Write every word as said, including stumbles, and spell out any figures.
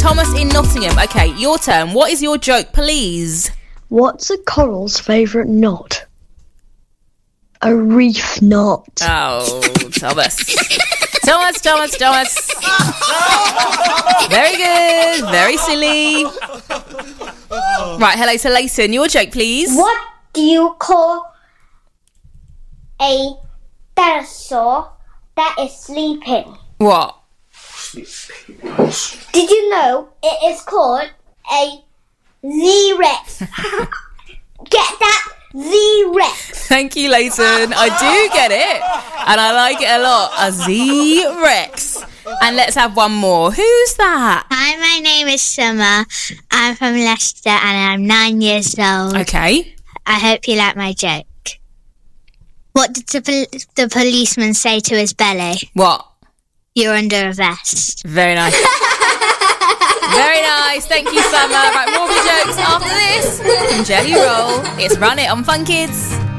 Thomas in Nottingham. Okay, your turn. What is your joke, please? What's a coral's favourite knot? A reef knot. Oh, Thomas. Thomas, Thomas, Thomas. Very good. Very silly. Right, hello to Leighton. Your joke, please. What do you call a dinosaur that is sleeping? What? Did you know it is called a Z-Rex? Get that? Z-Rex. Thank you, Leighton. I do get it. And I like it a lot. A Z-Rex. And let's have one more. Who's that? Hi, my name is Summer. I'm from Leicester and I'm nine years old. Okay. I hope you like my joke. What did the, pol- the policeman say to his belly? What? You're under a vest. Very nice. Very nice. Thank you, Summer. Right, more of your jokes after this. From Jelly Roll. It's Run It on Fun Kids.